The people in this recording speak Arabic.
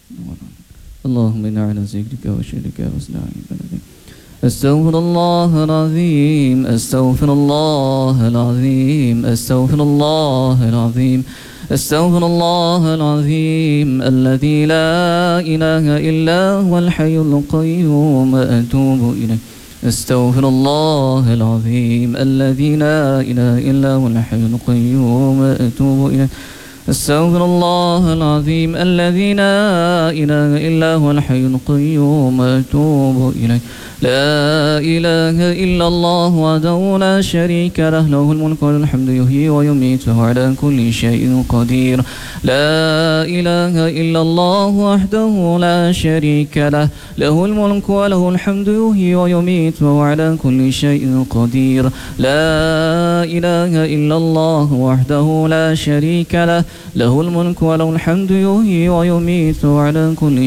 اللهم إنا على ذكرك وشكرك وحسن عبادتك. أستغفر الله العظيم أستغفر الله العظيم أستغفر الله العظيم أستغفر الله العظيم الذي لا إله إلا هو الحي القيوم أتوب إليه. أستغفر الله العظيم الذي لا إله إلا هو الحي القيوم أتوب إليه. أستغفر الله العظيم الذي لا إله إلا هو الحي القيوم أتوب إليه. لا إله إلا الله وحده لا شريك له له الملك وله الحمد يحيي ويميت وهو على كل شيء قدير. لا إله إلا الله وحده لا شريك له له الملك وله الحمد يحيي ويميت وهو على كل شيء قدير. لا إله إلا الله وحده لا شريك له له الملك وله الحمد يحيي ويميت وهو على كل